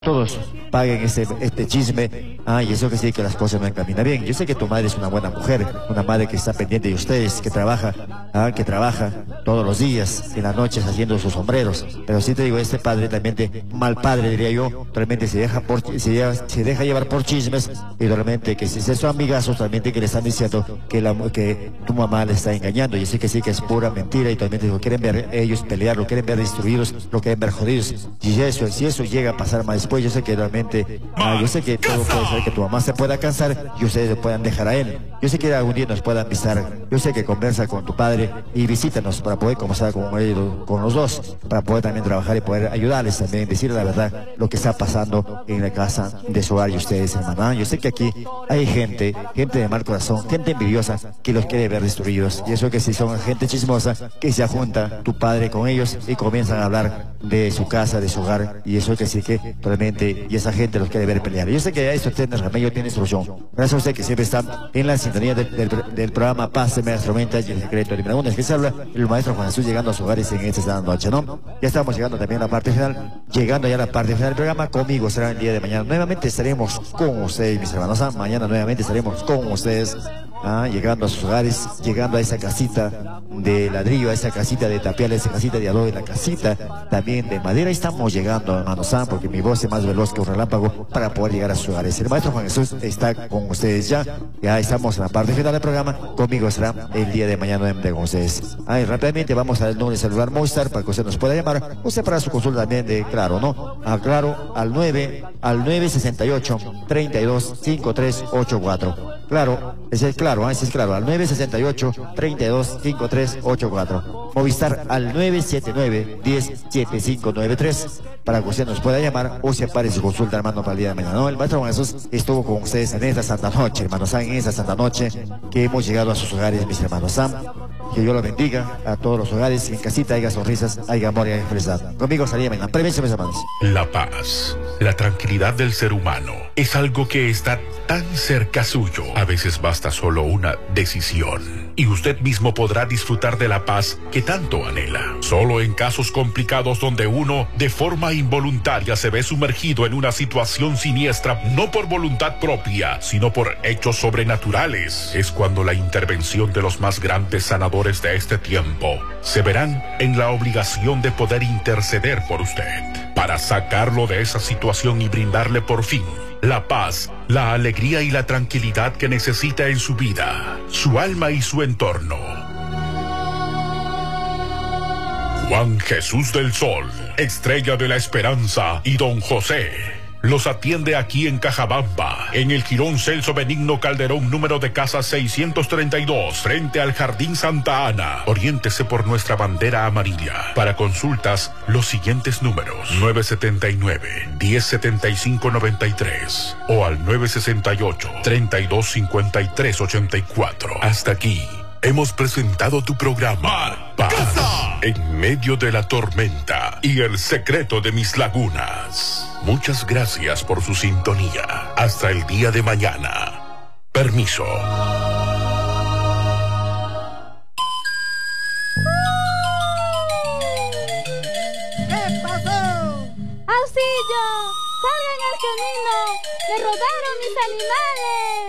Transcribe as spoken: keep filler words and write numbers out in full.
Todos paguen este, este chisme. Ah, y eso que sí que las cosas no encaminan bien. Yo sé que tu madre es una buena mujer, una madre que está pendiente de ustedes, que trabaja, ah, que trabaja todos los días, en las noches haciendo sus sombreros. Pero sí te digo, este padre realmente, mal padre diría yo, realmente se deja por, se, lleva, se deja llevar por chismes y realmente que si es su amigazo, realmente que le están diciendo que, la, que tu mamá le está engañando. Y sí que sí que es pura mentira y realmente lo quieren ver ellos pelear, lo quieren ver destruidos, lo quieren ver jodidos. Y eso, si eso llega a pasar más después, yo sé que realmente, ah, yo sé que todo puede ser que tu mamá se pueda cansar y ustedes le puedan dejar a él. Yo sé que algún día nos puedan visitar. Yo sé que conversa con tu padre y visítanos para poder conversar con él, con los dos, para poder también trabajar y poder ayudarles también, decirle la verdad lo que está pasando en la casa de su hogar y ustedes, hermana. Yo sé que aquí hay gente, gente de mal corazón, gente envidiosa que los quiere ver destruidos. Y eso que si son gente chismosa, que se junta tu padre con ellos y comienzan a hablar de su casa, de su hogar. Y eso que sí que realmente, y esa gente los quiere ver pelear. Yo sé que esto tiene remedio, tiene solución. Gracias a usted que siempre está en la sintonía del, del, del programa Paz de Maestro Mentas y el secreto de Una. Es que se habla el maestro Juan Jesús llegando a sus hogares en esta noche, ¿no? Ya estamos llegando también a la parte final, llegando ya a la parte final del programa. Conmigo será el día de mañana. Nuevamente estaremos con ustedes, mis hermanos. Ah, mañana nuevamente estaremos con ustedes. Ah, llegando a sus hogares, llegando a esa casita de ladrillo, a esa casita de tapial, a esa casita de adobe, la casita también de madera. Estamos llegando, hermanos, ah, porque mi voz es más veloz que un relámpago para poder llegar a sus hogares. El maestro Juan Jesús está con ustedes ya. Ya estamos en la parte final del programa. Conmigo será el día de mañana nuevamente con ustedes. Ah, y rápidamente vamos al número de celular Movistar para que usted nos pueda llamar. Usted para su consulta también de Claro, ¿no? Ah, Claro, al nueve, al nueve sesenta y ocho, treinta y dos, cincuenta y tres ochenta y cuatro. Claro, ese es claro, ese es claro, al nueve sesenta y ocho, treinta y dos, cincuenta y tres ochenta y cuatro. Movistar al nueve siete nueve, diez, setenta y cinco noventa y tres para que usted nos pueda llamar o se pare su consulta, hermano, para el día de mañana. No, el maestro Juan Jesús estuvo con ustedes en esta santa noche, hermanos, en esta santa noche que hemos llegado a sus hogares, mis hermanos. Sam, que Dios los bendiga a todos los hogares, que en casita haya sonrisas, haya amor y haya felicidad. Conmigo salía mañana. Prevención, mis hermanos. La paz, la tranquilidad del ser humano es algo que está tan cerca suyo. A veces basta solo una decisión y usted mismo podrá disfrutar de la paz que tanto anhela. Solo en casos complicados donde uno de forma involuntaria se ve sumergido en una situación siniestra, no por voluntad propia, sino por hechos sobrenaturales, es cuando la intervención de los más grandes sanadores de este tiempo se verán en la obligación de poder interceder por usted, para sacarlo de esa situación y brindarle por fin la paz, la alegría y la tranquilidad que necesita en su vida, su alma y su entorno. Juan Jesús del Sol, Estrella de la Esperanza y Don José los atiende aquí en Cajabamba, en el Jirón Celso Benigno Calderón, número de casa seiscientos treinta y dos, frente al Jardín Santa Ana. Oriéntese por nuestra bandera amarilla. Para consultas, los siguientes números: nueve setenta y nueve, diez setenta y cinco noventa y tres o al nueve sesenta y ocho, treinta y dos cincuenta y tres ochenta y cuatro. Hasta aquí hemos presentado tu programa Paz en medio de la tormenta y el secreto de mis lagunas. Muchas gracias por su sintonía. Hasta el día de mañana. Permiso. ¿Qué pasó? ¡Auxilio! ¡Salgan al camino! ¡Me robaron mis animales!